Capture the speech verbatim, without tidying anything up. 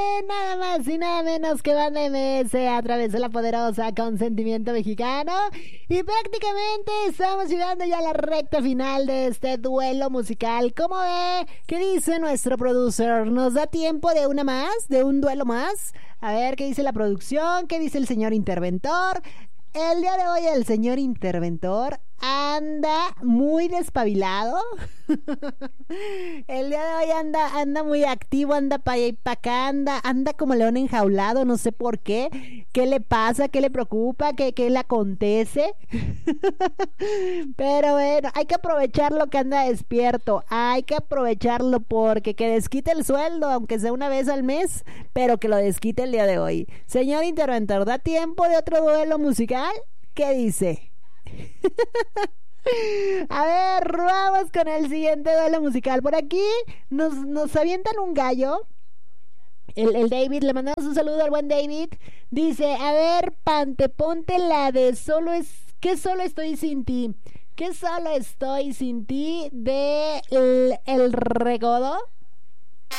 Nada más y nada menos que Banda M S a través de la poderosa Consentimiento Mexicano. Y prácticamente estamos llegando ya a la recta final de este duelo musical. ¿Cómo ve? ¿Qué dice nuestro producer? ¿Nos da tiempo de una más? ¿De un duelo más? A ver, ¿qué dice la producción? ¿Qué dice el señor interventor? El día de hoy el señor interventor anda muy despabilado. El día de hoy anda, anda muy activo, anda para allá y para acá, anda, anda como león enjaulado, no sé por qué. ¿Qué le pasa? ¿Qué le preocupa? ¿Qué, qué le acontece? Pero bueno, hay que aprovechar lo que anda despierto. Hay que aprovecharlo porque que desquite el sueldo, aunque sea una vez al mes, pero que lo desquite el día de hoy. Señor interventor, ¿da tiempo de otro duelo musical? ¿Qué dice? A ver, vamos con el siguiente duelo musical. Por aquí nos, nos avientan un gallo. El, el David, le mandamos un saludo al buen David. Dice, a ver, Pante, ponte la de solo es, que solo estoy sin ti. Que solo estoy sin ti de el, el Recodo.